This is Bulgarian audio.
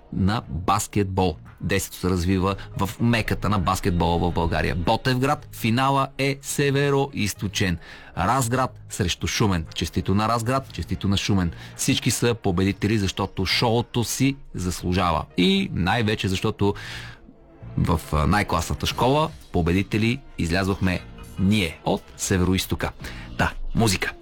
на баскетбол. Действието се развива в меката на баскетбола в България. Ботевград, финала е северо-източен. Разград срещу Шумен. Честито на Разград, честито на Шумен. Всички са победители, защото шоуто си заслужава. И най-вече защото в най-класната школа победители излязохме ние от Северо-истока. Да, музика.